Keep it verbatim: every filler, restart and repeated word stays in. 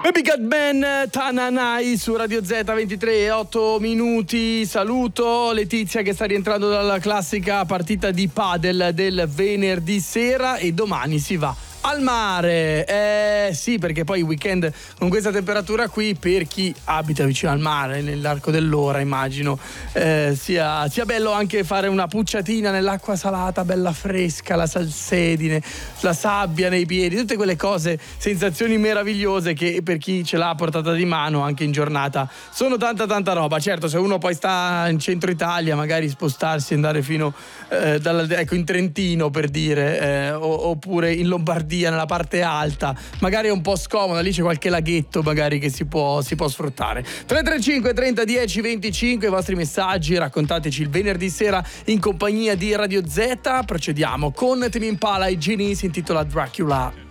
Baby Got Man, Tananai su Radio Z, ventitré e otto minuti. Saluto Letizia che sta rientrando dalla classica partita di padel del venerdì sera e domani si va al mare. Eh sì, perché poi il weekend con questa temperatura qui, per chi abita vicino al mare nell'arco dell'ora, immagino eh, sia, sia bello anche fare una pucciatina nell'acqua salata bella fresca, la salsedine, la sabbia nei piedi, tutte quelle cose, sensazioni meravigliose che per chi ce l'ha a portata di mano anche in giornata sono tanta tanta roba. Certo, se uno poi sta in centro Italia, magari spostarsi e andare fino eh, dalla, ecco, in Trentino per dire eh, o, oppure in Lombardia nella parte alta, magari è un po' scomoda, lì c'è qualche laghetto magari che si può, si può sfruttare. Tre tre cinque trenta dieci venticinque, i vostri messaggi, raccontateci il venerdì sera in compagnia di Radio Z. Procediamo con Tame Impala e Genie, si intitola Dracula.